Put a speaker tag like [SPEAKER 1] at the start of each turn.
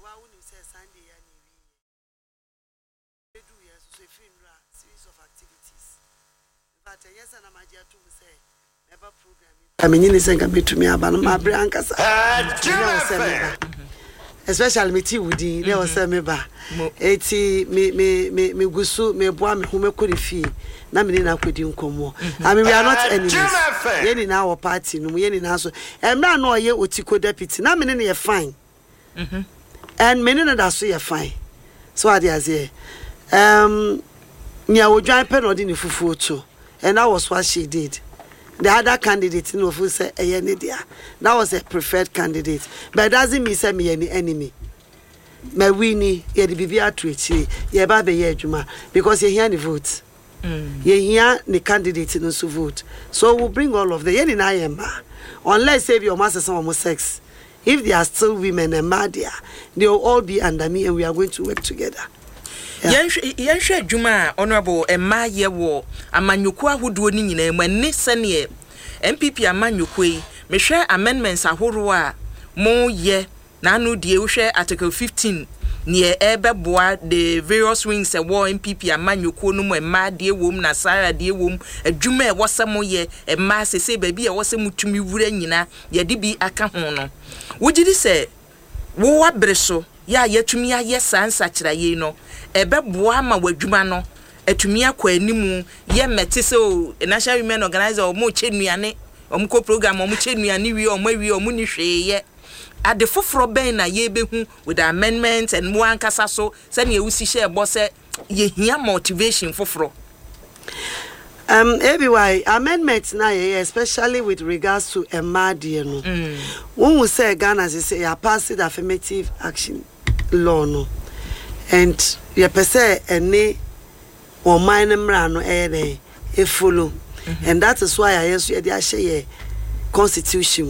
[SPEAKER 1] wouldn't say Sunday and we do yes, so series of activities. But yes, and I'm to say, never program. I mean, you send me to me about my brancas. Especially me tea woody, they was me ba. Eti me gusu me boa me home kodi fi. Na me na kodi nkomo. I mean we are not enemies. Ye ni na our party no ye ni na so. Emra na oye otiko deputy. Na me ne ye fine. And me ne da so ye fine. So ade azie. Nya odwan pe no de ni fufu to. And that was what she did. The other candidate, you know, who said, that was a preferred candidate. But it doesn't mean say me any enemy. My winnie, ye the BBR tweet, ye baby ye juma, because you hear the votes. Ye hear the candidate in the vote. So we'll bring all of the yen in IMA. Unless save your master some homosex. If they are still women and madia, they will all be under me and we are going to work together.
[SPEAKER 2] Yanshe Juma honorable Emma Yewo amanyukwa huduo ni nyina emane sane MPP amanyukwe mehwe amendments ahoro a mo ye na anu die hwe article 15 ne ebeboa the various wings e war MPP amanyukwo no mo emma die wom na sara die wom adwuma e wosemo ye emma sese ba bi e wosem tumi wura nyina ye de bi aka ho no wogidi se wo wabreso ya yatumi aye sansa kira ye no ebeboa ma wadwuma no atumi akwa animu ye mete se o national women organizer o mo chenuane o mo program o mo chenuane wi o mo ni hwe ye ade foforo ben na ye behu with the amendments and mo ankasa so se na ewusi hye ebo se ye hia motivation foforo.
[SPEAKER 1] Everywhere amendments na especially with regards to Emadie no. When we say Ghana say ya pass the affirmative action law no. And ye pese ene o mine mra no e follow. And that is why I yes ye dey share constitution